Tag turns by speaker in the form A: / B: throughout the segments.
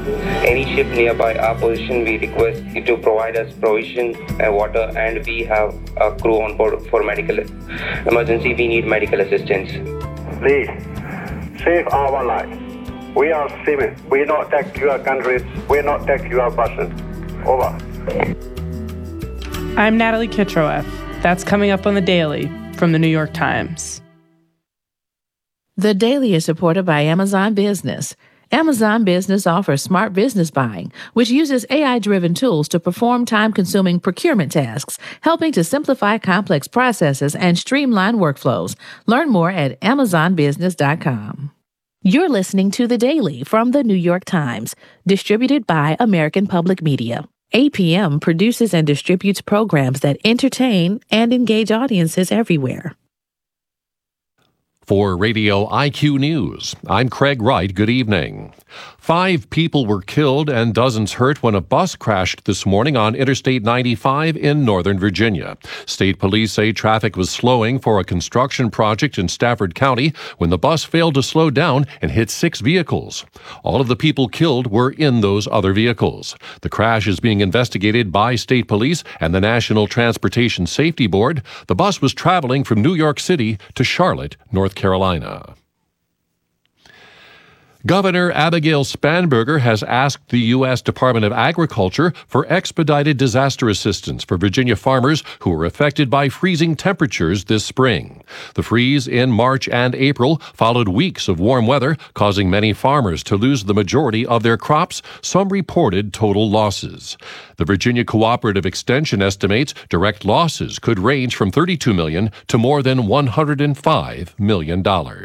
A: Any ship nearby our position, we request you to provide us provision and water, and we have a crew on board for medical emergency. We need medical assistance.
B: Please, save our lives. We are civil. We not attack your countries. We not attack your person. Over.
C: I'm Natalie Kitroeff. That's coming up on The Daily from The New York Times.
D: The Daily is supported by Amazon Business. Amazon Business offers smart business buying, which uses AI-driven tools to perform time-consuming procurement tasks, helping to simplify complex processes and streamline workflows. Learn more at amazonbusiness.com. You're listening to The Daily from The New York Times, distributed by American Public Media. APM produces and distributes programs that entertain and engage audiences everywhere.
E: For Radio IQ News, I'm Craig Wright. Good evening. 5 people were killed and dozens hurt when a bus crashed this morning on Interstate 95 in Northern Virginia. State police say traffic was slowing for a construction project in Stafford County when the bus failed to slow down and hit 6 vehicles. All of the people killed were in those other vehicles. The crash is being investigated by state police and the National Transportation Safety Board. The bus was traveling from New York City to Charlotte, North Carolina. Governor Abigail Spanberger has asked the U.S. Department of Agriculture for expedited disaster assistance for Virginia farmers who were affected by freezing temperatures this spring. The freeze in March and April followed weeks of warm weather, causing many farmers to lose the majority of their crops. Some reported total losses. The Virginia Cooperative Extension estimates direct losses could range from $32 million to more than $105 million.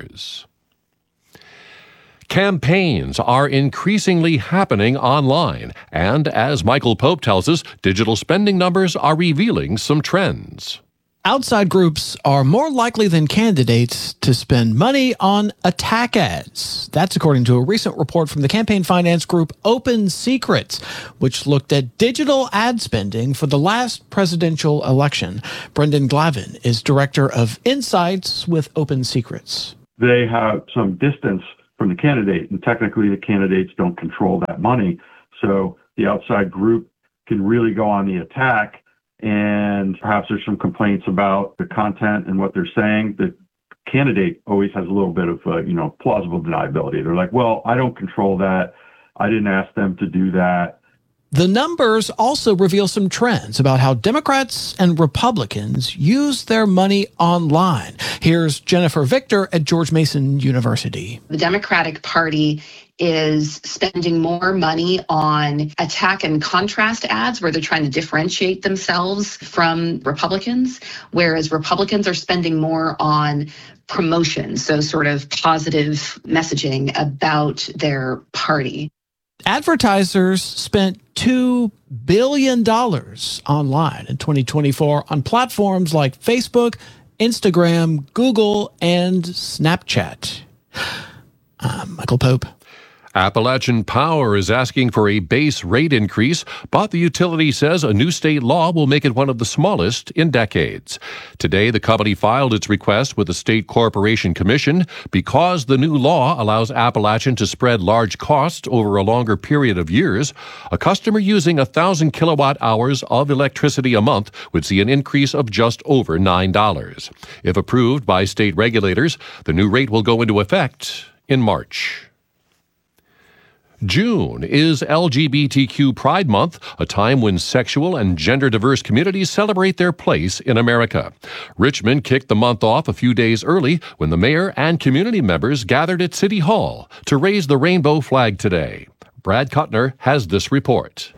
E: Campaigns are increasingly happening online, and as Michael Pope tells us, digital spending numbers are revealing some trends.
F: Outside groups are more likely than candidates to spend money on attack ads. That's according to a recent report from the campaign finance group Open Secrets, which looked at digital ad spending for the last presidential election. Brendan Glavin is director of Insights with Open Secrets.
G: They have some distance from the candidate, and technically the candidates don't control that money. So the outside group can really go on the attack, and perhaps there's some complaints about the content and what they're saying. The candidate always has a little bit of, plausible deniability. They're like, well, I don't control that. I didn't ask them to do that.
F: The numbers also reveal some trends about how Democrats and Republicans use their money online. Here's Jennifer Victor at George Mason University.
H: The Democratic Party is spending more money on attack and contrast ads where they're trying to differentiate themselves from Republicans, whereas Republicans are spending more on promotion, so sort of positive messaging about their party.
F: Advertisers spent $2 billion online in 2024 on platforms like Facebook, Instagram, Google, and Snapchat. Michael Pope.
E: Appalachian Power is asking for a base rate increase, but the utility says a new state law will make it one of the smallest in decades. Today, the company filed its request with the State Corporation Commission because the new law allows Appalachian to spread large costs over a longer period of years. A customer using 1,000 kilowatt hours of electricity a month would see an increase of just over $9. If approved by state regulators, the new rate will go into effect in March. June is LGBTQ Pride Month, a time when sexual and gender-diverse communities celebrate their place in America. Richmond kicked the month off a few days early when the mayor and community members gathered at City Hall to raise the rainbow flag today. Brad Kuttner has this report.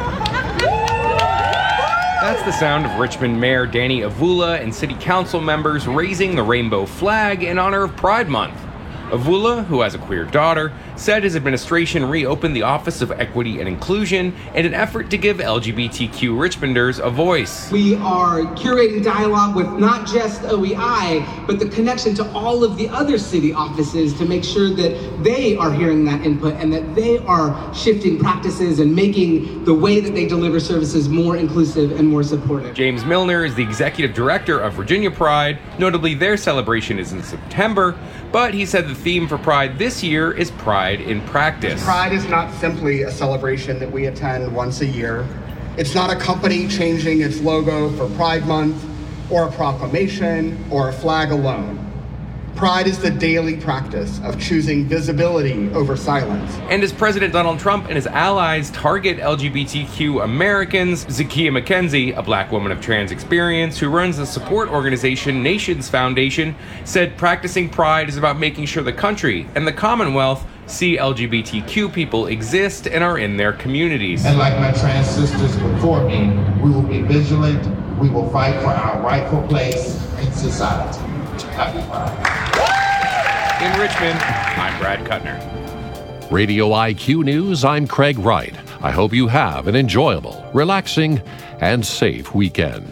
I: That's the sound of Richmond Mayor Danny Avula and City Council members raising the rainbow flag in honor of Pride Month. Avula, who has a queer daughter, said his administration reopened the Office of Equity and Inclusion in an effort to give LGBTQ Richmonders a voice.
J: We are curating dialogue with not just OEI, but the connection to all of the other city offices to make sure that they are hearing that input and that they are shifting practices and making the way that they deliver services more inclusive and more supportive.
I: James Milner is the executive director of Virginia Pride. Notably, their celebration is in September, but he said the theme for Pride this year is Pride Pride in practice.
K: Pride is not simply a celebration that we attend once a year. It's not a company changing its logo for Pride Month, or a proclamation, or a flag alone. Pride is the daily practice of choosing visibility over silence.
I: And as President Donald Trump and his allies target LGBTQ Americans, Zakiya McKenzie, a black woman of trans experience who runs the support organization Nations Foundation, said practicing Pride is about making sure the country and the Commonwealth see LGBTQ people exist and are in their communities.
L: And like my trans sisters before me, we will be vigilant. We will fight for our rightful place in society. Happy Pride.
I: In Richmond, I'm Brad Kuttner.
E: Radio IQ News, I'm Craig Wright. I hope you have an enjoyable, relaxing, and safe weekend.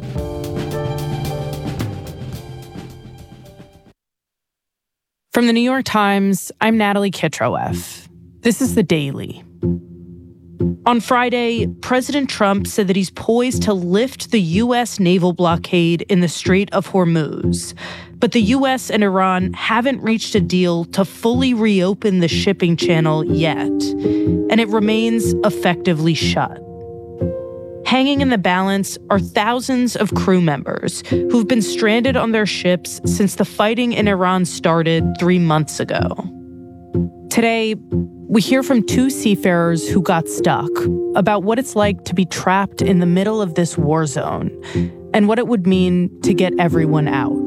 C: From the New York Times, I'm Natalie Kitroeff. This is The Daily. On Friday, President Trump said that he's poised to lift the U.S. naval blockade in the Strait of Hormuz. But the U.S. and Iran haven't reached a deal to fully reopen the shipping channel yet, and it remains effectively shut. Hanging in the balance are thousands of crew members who've been stranded on their ships since the fighting in Iran started 3 months ago. Today, we hear from two seafarers who got stuck about what it's like to be trapped in the middle of this war zone and what it would mean to get everyone out.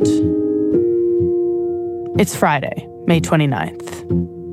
C: It's Friday, May 29th.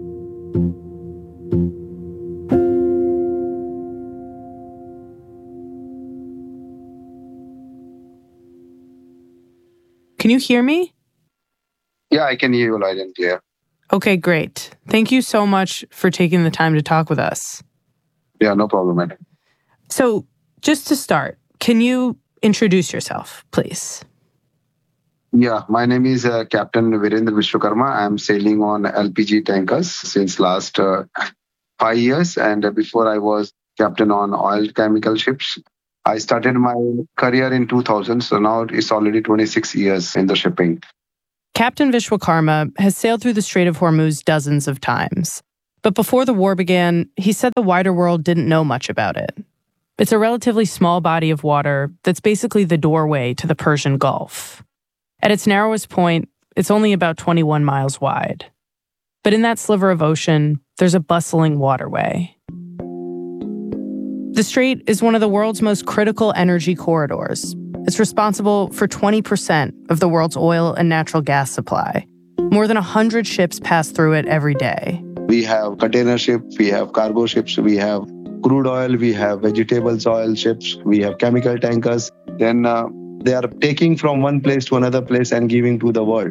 C: Can you hear me?
M: Yeah, I can hear you loud and clear.
C: Okay, great. Thank you so much for taking the time to talk with us.
M: Yeah, no problem, madam.
C: So, just to start, can you introduce yourself, please?
M: Yeah, my name is Captain Virendra Vishwakarma. I'm sailing on LPG tankers since last 5 years. And before I was captain on oil chemical ships. I started my career in 2000, so now it's already 26 years in the shipping.
C: Captain Vishwakarma has sailed through the Strait of Hormuz dozens of times. But before the war began, he said the wider world didn't know much about it. It's a relatively small body of water that's basically the doorway to the Persian Gulf. At its narrowest point, it's only about 21 miles wide. But in that sliver of ocean, there's a bustling waterway. The strait is one of the world's most critical energy corridors. It's responsible for 20% of the world's oil and natural gas supply. More than 100 ships pass through it every day.
M: We have container ships, we have cargo ships, we have crude oil, we have vegetables oil ships, we have chemical tankers. Then they are taking from one place to another place and giving to the world.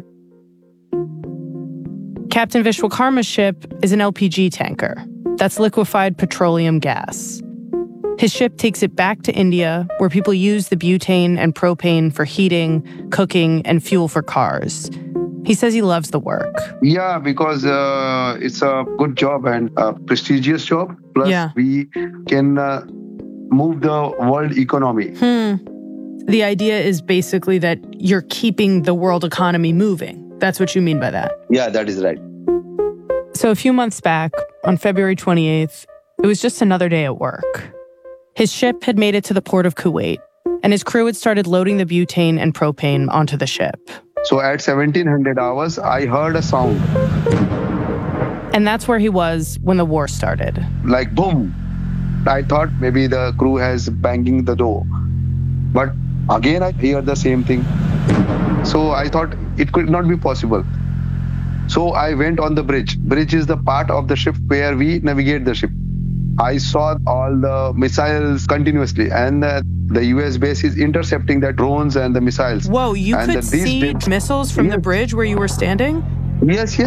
C: Captain Vishwakarma's ship is an LPG tanker. That's liquefied petroleum gas. His ship takes it back to India, where people use the butane and propane for heating, cooking, and fuel for cars. He says he loves the work.
M: Yeah, because it's a good job and a prestigious job. Plus, we can move the world economy.
C: The idea is basically that you're keeping the world economy moving. That's what you mean by that?
M: Yeah, that is right.
C: So a few months back, on February 28th, it was just another day at work. His ship had made it to the port of Kuwait, and his crew had started loading the butane and propane onto the ship.
M: So at 1700 hours, I heard a sound.
C: And that's where he was when the war started.
M: Like boom. I thought maybe the crew has banging the door. But again, I hear the same thing. So I thought it could not be possible. So I went on the bridge. Bridge is the part of the ship where we navigate the ship. I saw all the missiles continuously, and the US base is intercepting the drones and the missiles.
C: Whoa, you could see missiles from the bridge where you were standing?
M: Yes.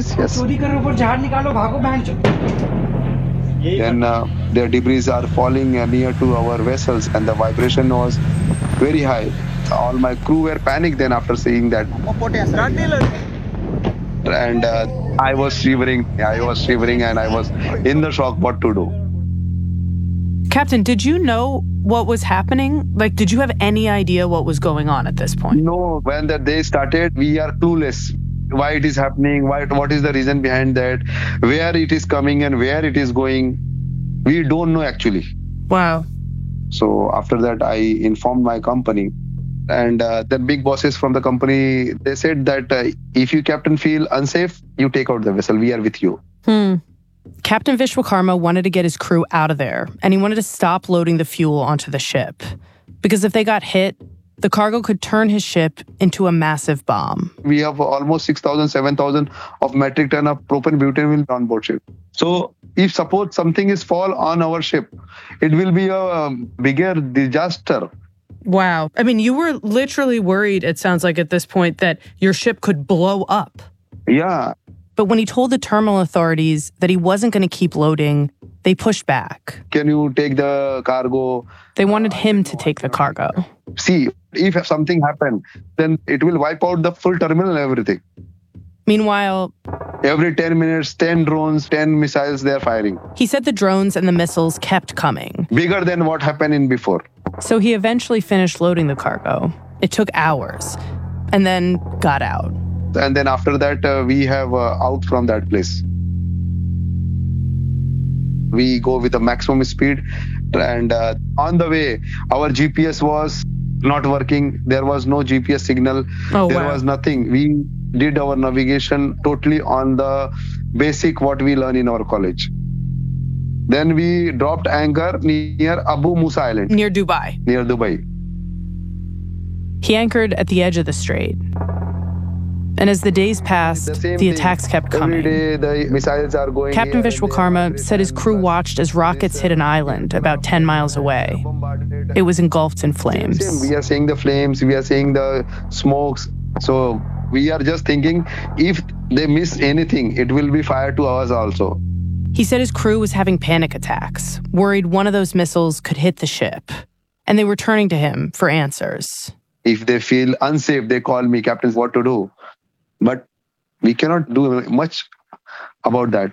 M: Then their debris are falling near to our vessels, and the vibration was very high. All my crew were panicked then after seeing that. And I was shivering and I was in the shock what to do.
C: Captain, did you know what was happening? Like, did you have any idea what was going on at this point?
M: No, when the day started, we are clueless. why it is happening, what is the reason behind that, where it is coming and where it is going. We don't know actually.
C: Wow.
M: So after that, I informed my company. And the big bosses from the company, they said that if you, captain, feel unsafe, you take out the vessel. We are with you.
C: Captain Vishwakarma wanted to get his crew out of there, and he wanted to stop loading the fuel onto the ship. Because if they got hit, the cargo could turn his ship into a massive bomb.
M: We have almost 6,000, 7,000 of metric ton of propane-butane on board ship. So if suppose something is fall on our ship, it will be a bigger disaster.
C: Wow. I mean, you were literally worried, it sounds like at this point, that your ship could blow up.
M: Yeah.
C: But when he told the terminal authorities that he wasn't going to keep loading, they pushed back.
M: Can you take the cargo?
C: They wanted him to take the cargo.
M: See, if something happened, then it will wipe out the full terminal and everything.
C: Meanwhile,
M: every 10 minutes, 10 drones, 10 missiles they're firing.
C: He said the drones and the missiles kept coming.
M: Bigger than what happened in before.
C: So he eventually finished loading the cargo. It took hours, and then got out.
M: And then after that, we have out from that place. We go with the maximum speed, and on the way, our GPS was not working. There was no GPS signal. There was nothing. We did our navigation totally on the basic what we learn in our college. Then we dropped anchor near Abu Musa Island.
C: Near Dubai.
M: Near Dubai.
C: He anchored at the edge of the strait. And as the days passed, the attacks kept coming.
M: Every day the missiles are going.
C: Captain Vishwakarma said his crew watched as rockets hit an island about 10 miles away. It was engulfed in flames.
M: We are seeing the flames, we are seeing the smokes. So we are just thinking, if they miss anything, it will be fired to us also.
C: He said his crew was having panic attacks, worried one of those missiles could hit the ship. And they were turning to him for answers.
M: If they feel unsafe, they call me, Captain, what to do? But we cannot do much about that.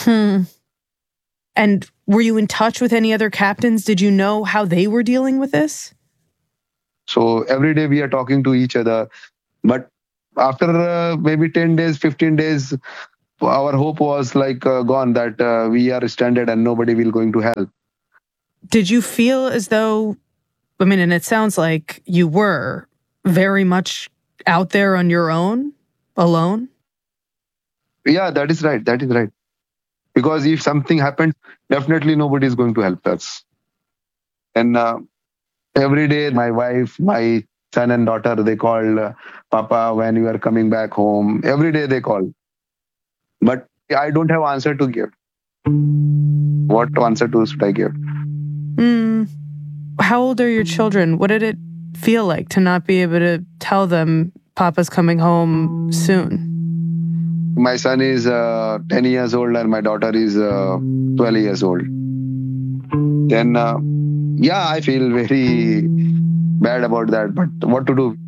C: And were you in touch with any other captains? Did you know how they were dealing with this?
M: So every day we are talking to each other. But after maybe 10 days, 15 days, our hope was like gone, that we are stranded and nobody will going to help.
C: Did you feel as though, I mean, and it sounds like you were very much out there on your own? Alone?
M: Yeah, that is right. That is right. Because if something happened, definitely nobody is going to help us. And every day, my wife, my son and daughter, they call, Papa, when you are coming back home. Every day they call. But I don't have answer to give. What answer should I give?
C: How old are your children? What did it feel like to not be able to tell them Papa's coming home soon?
M: My son is 10 years old and my daughter is 12 years old. Then, I feel very bad about that, but what to do?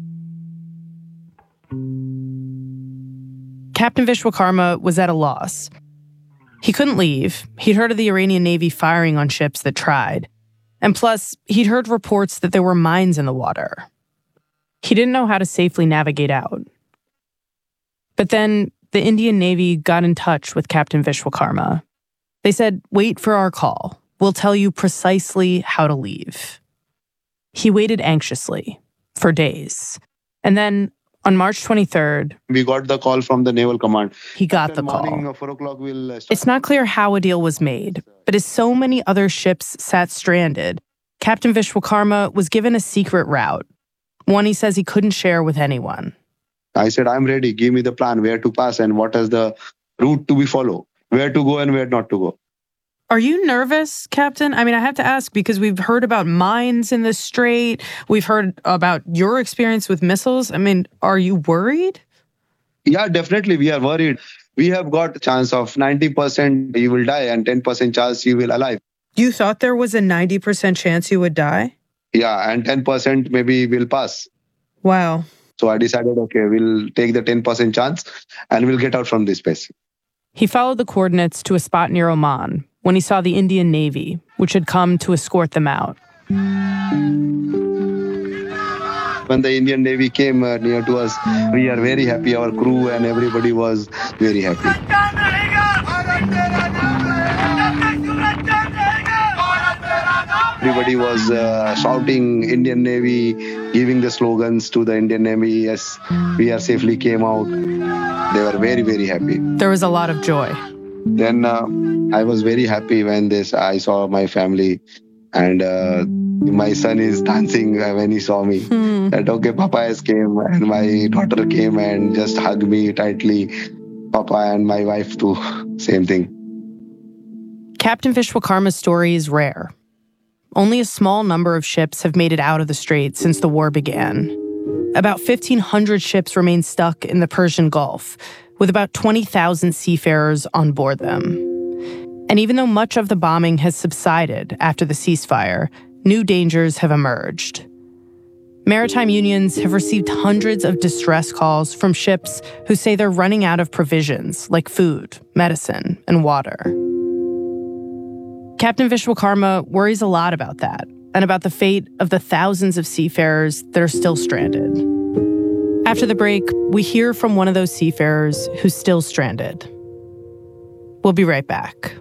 C: Captain Vishwakarma was at a loss. He couldn't leave. He'd heard of the Iranian Navy firing on ships that tried. And plus, he'd heard reports that there were mines in the water. He didn't know how to safely navigate out. But then the Indian Navy got in touch with Captain Vishwakarma. They said, wait for our call. We'll tell you precisely how to leave. He waited anxiously for days. And then on March 23rd,
M: we got the call from the Naval Command.
C: He got the call.
M: 4 o'clock we'll
C: It's not clear how a deal was made, but as so many other ships sat stranded, Captain Vishwakarma was given a secret route. One he says he couldn't share with anyone.
M: I said, I'm ready. Give me the plan, where to pass and what is the route to be followed, where to go and where not to go.
C: Are you nervous, Captain? I mean, I have to ask because we've heard about mines in the strait. We've heard about your experience with missiles. I mean, are you worried?
M: Yeah, definitely. We are worried. We have got a chance of 90% you will die and 10% chance you will alive.
C: You thought there was a 90% chance you would die?
M: Yeah, and 10% maybe will pass.
C: Wow.
M: So I decided, okay, we'll take the 10% chance and we'll get out from this place.
C: He followed the coordinates to a spot near Oman when he saw the Indian Navy, which had come to escort them out.
M: When the Indian Navy came near to us, we are very happy. Our crew and everybody was very happy. Everybody was shouting Indian Navy, giving the slogans to the Indian Navy. Yes, we are safely came out. They were very, very happy.
C: There was a lot of joy.
M: Then I was very happy when I saw my family, and my son is dancing when he saw me. That okay, Papa has came, and my daughter came and just hugged me tightly. Papa and my wife too, same thing.
C: Captain Vishwakarma's story is rare. Only a small number of ships have made it out of the strait since the war began. About 1,500 ships remain stuck in the Persian Gulf, with about 20,000 seafarers on board them. And even though much of the bombing has subsided after the ceasefire, new dangers have emerged. Maritime unions have received hundreds of distress calls from ships who say they're running out of provisions like food, medicine, and water. Captain Vishwakarma worries a lot about that and about the fate of the thousands of seafarers that are still stranded. After the break, we hear from one of those seafarers who's still stranded. We'll be right back.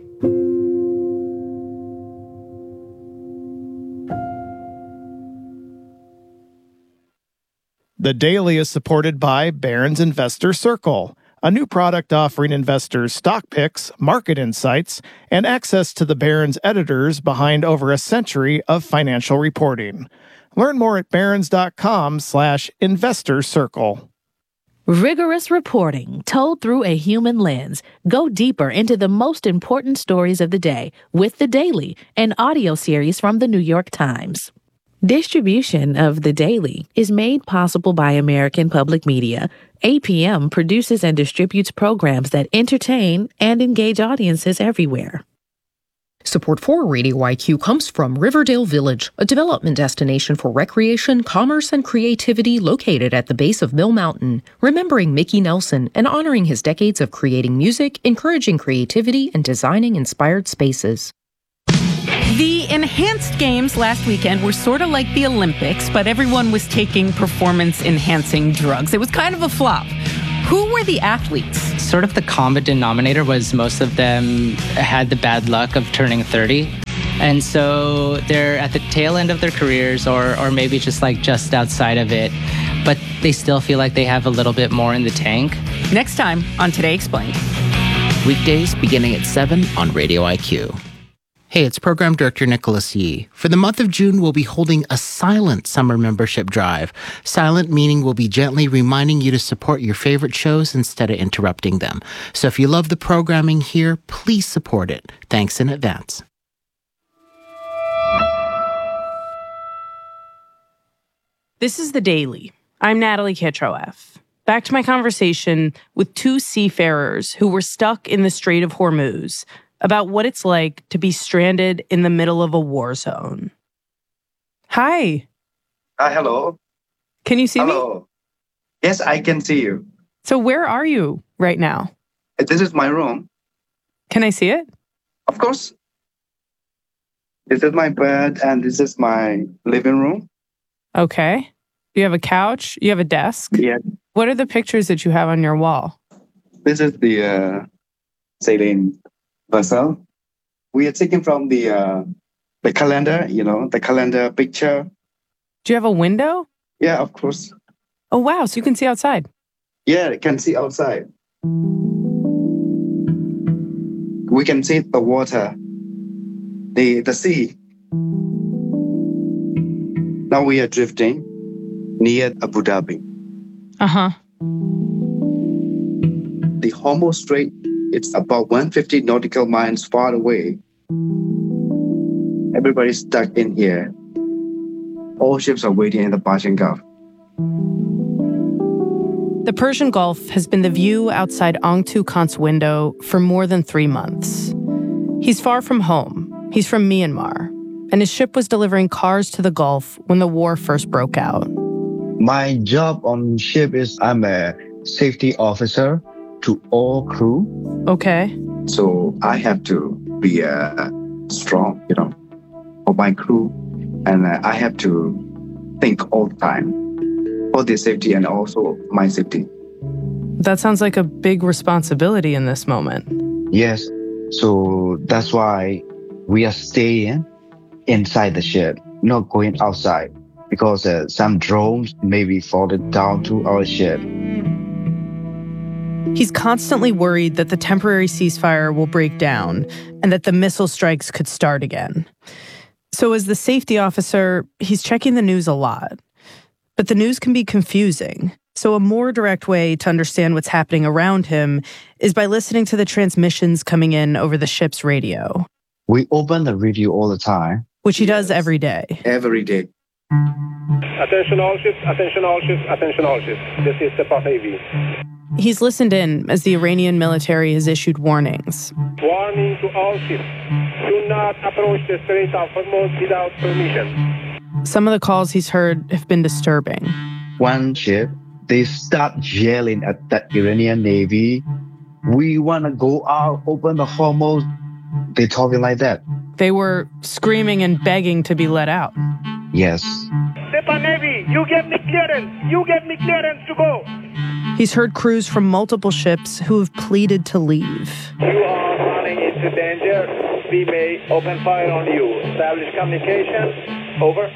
N: The Daily is supported by Barron's Investor Circle, a new product offering investors stock picks, market insights, and access to the Barron's editors behind over a century of financial reporting. Learn more at barrons.com/investor circle.
D: Rigorous reporting told through a human lens. Go deeper into the most important stories of the day with The Daily, an audio series from The New York Times. Distribution of The Daily is made possible by American Public Media. APM produces and distributes programs that entertain and engage audiences everywhere.
O: Support for Radio IQ comes from Riverdale Village, a development destination for recreation, commerce, and creativity located at the base of Mill Mountain, remembering Mickey Nelson and honoring his decades of creating music, encouraging creativity, and designing inspired spaces.
C: The enhanced games last weekend were sort of like the Olympics, but everyone was taking performance-enhancing drugs. It was kind of a flop. Who were the athletes?
P: Sort of the common denominator was most of them had the bad luck of turning 30. And so they're at the tail end of their careers or maybe just outside of it, but they still feel like they have a little bit more in the tank.
C: Next time on Today Explained.
Q: Weekdays beginning at 7 on Radio IQ. Hey, it's Program Director Nicholas Yee. For the month of June, we'll be holding a silent summer membership drive. Silent meaning we'll be gently reminding you to support your favorite shows instead of interrupting them. So if you love the programming here, please support it. Thanks in advance.
C: This is The Daily. I'm Natalie Kitroeff. Back to my conversation with two seafarers who were stuck in the Strait of Hormuz about what it's like to be stranded in the middle of a war zone. Hi.
R: Hello.
C: Can you see me?
R: Yes, I can see you.
C: So where are you right now?
R: This is my room.
C: Can I see it?
R: Of course. This is my bed and this is my living room.
C: Okay. You have a couch? You have a desk?
R: Yeah.
C: What are the pictures that you have on your wall?
R: This is the sailing vessel. We are taking from the calendar, the calendar picture.
C: Do you have a window?
R: Yeah, of course.
C: Oh, wow. So you can see outside.
R: Yeah, you can see outside. We can see the water, the sea. Now we are drifting near Abu Dhabi.
C: Uh-huh.
R: The Hormuz Strait, it's about 150 nautical miles far away. Everybody's stuck in here. All ships are waiting in the Persian Gulf.
C: The Persian Gulf has been the view outside Ong Tu Khan's window for more than 3 months. He's far from home. He's from Myanmar, and his ship was delivering cars to the Gulf when the war first broke out.
S: My job on ship is I'm a safety officer to all crew.
C: Okay.
R: So I have to be strong, for my crew. And I have to think all the time. for their safety and also my safety.
C: That sounds like a big responsibility in this moment.
S: Yes. So that's why we are staying inside the ship, not going outside, because some drones may be falling down to our ship.
C: He's constantly worried that the temporary ceasefire will break down and that the missile strikes could start again. So as the safety officer, he's checking the news a lot. But the news can be confusing. So a more direct way to understand what's happening around him is by listening to the transmissions coming in over the ship's radio.
S: We open the radio all the time.
C: Which he does every day.
R: Every day.
B: Attention all ships, attention all ships, attention all ships. This is Stepan AV.
C: He's listened in as the Iranian military has issued warnings.
B: Warning to all ships. Do not approach the Strait of Hormuz without permission.
C: Some of the calls he's heard have been disturbing.
S: One ship, they start yelling at the Iranian Navy. We want to go out, open the Hormuz. They're talking like that.
C: They were screaming and begging to be let out.
S: Yes.
B: Stepan Navy, you get me clearance. You get me clearance to go.
C: He's heard crews from multiple ships who have pleaded to leave.
B: You are running into danger. We may open fire on you. Establish communication. Over.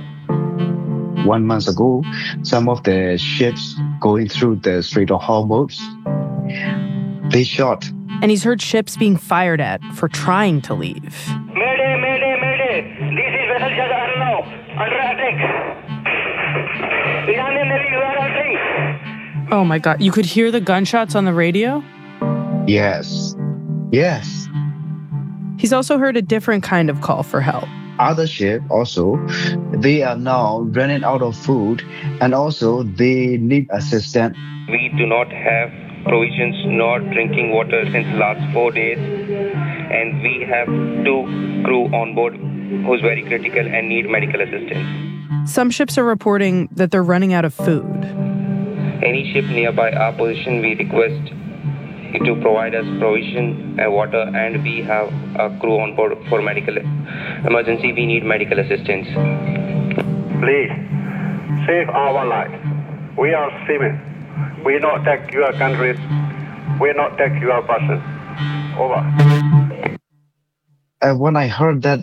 S: 1 month ago, some of the ships going through the Strait of Hormuz, they shot.
C: And he's heard ships being fired at for trying to leave.
B: Mayday, mayday, mayday. This is vessel Shah Arnav. Under attack. Iranian Navy, you are entering.
C: Oh my God, you could hear the gunshots on the radio?
S: Yes. Yes.
C: He's also heard a different kind of call for help.
S: Other ships also, they are now running out of food and also they need assistance.
A: We do not have provisions nor drinking water since last 4 days, and we have 2 crew on board who's very critical and need medical assistance.
C: Some ships are reporting that they're running out of food.
A: Any ship nearby our position, we request you to provide us provision and water, and we have a crew on board for medical emergency. We need medical assistance.
B: Please, save our lives. We are civil. We not take your countries. We not take your person. Over.
S: And when I heard that,